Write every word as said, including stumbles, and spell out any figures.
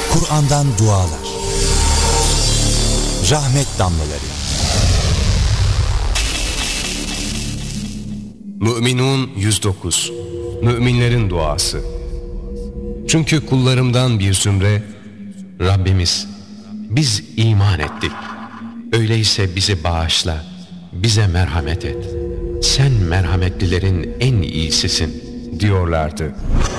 Kur'an'dan dualar, rahmet damlaları. Mü'minun yüz dokuz. Müminlerin duası. Çünkü kullarımdan bir zümre, Rabbimiz, biz iman ettik. Öyleyse bizi bağışla, bize merhamet et. Sen merhametlilerin en iyisisin diyorlardı.